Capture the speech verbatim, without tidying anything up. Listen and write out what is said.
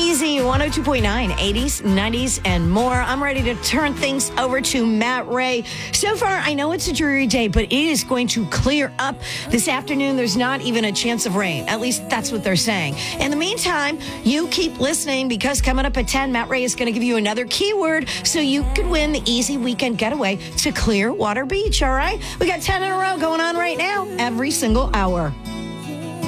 Easy one oh two point nine, eighties, nineties, and more. I'm ready to turn things over to Matt Ray. So far, I know it's a dreary day, but it is going to clear up this afternoon. There's not even a chance of rain. At least that's what they're saying. In the meantime, you keep listening because coming up at ten, Matt Ray is going to give you another keyword so you could win the easy weekend getaway to Clearwater Beach, all right? We got ten in a row going on right now, every single hour.